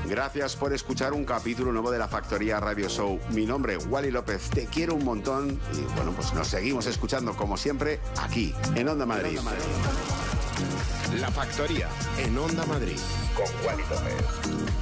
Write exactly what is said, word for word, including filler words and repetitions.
Gracias por escuchar un capítulo nuevo de La Factoría Radio Show. Mi nombre es Wally López, te quiero un montón y bueno, pues nos seguimos escuchando como siempre aquí, en Onda Madrid. En Onda Madrid. La Factoría, en Onda Madrid, con Wally López.